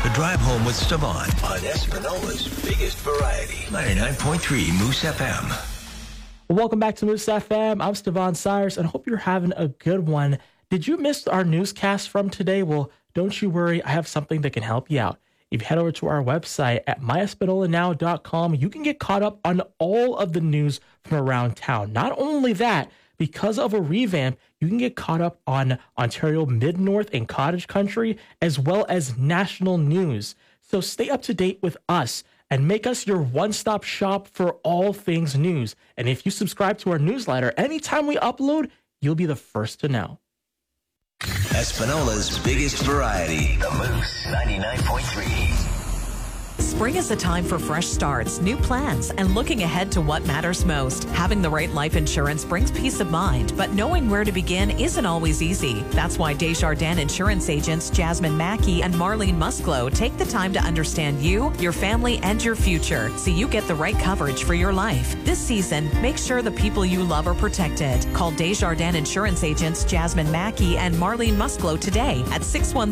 The Drive Home with Stavon on Espanola's biggest variety. 99.3 Moose FM. Welcome back to Moose FM. I'm Stavon Cyrus, and I hope you're having a good one. Did you miss our newscast from today? Well, don't you worry. I have something that can help you out. If you head over to our website at myespanolanow.com, you can get caught up on all of the news from around town. Not only that, because of a revamp, you can get caught up on Ontario Mid-North and Cottage Country, as well as national news. So stay up to date with us and make us your one-stop shop for all things news. And if you subscribe to our newsletter, anytime we upload, you'll be the first to know. Espanola's biggest variety. The Moose 99.3. Spring is a time for fresh starts, new plans, and looking ahead to what matters most. Having the right life insurance brings peace of mind, but knowing where to begin isn't always easy. That's why Desjardins insurance agents Jasmine Mackey and Marlene Musclo take the time to understand you, your family, and your future so you get the right coverage for your life. This season, make sure the people you love are protected. Call Desjardins insurance agents Jasmine Mackey and Marlene Musclo today at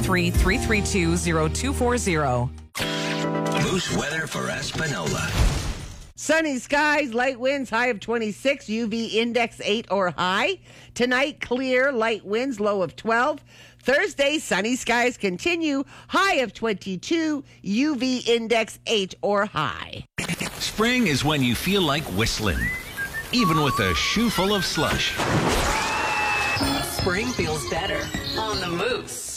613-332-0240. Moose weather for Espanola. Sunny skies, light winds, high of 26, UV index 8 or high. Tonight, clear, light winds, low of 12. Thursday, sunny skies continue, high of 22, UV index 8 or high. Spring is when you feel like whistling, even with a shoe full of slush. Spring feels better on the Moose.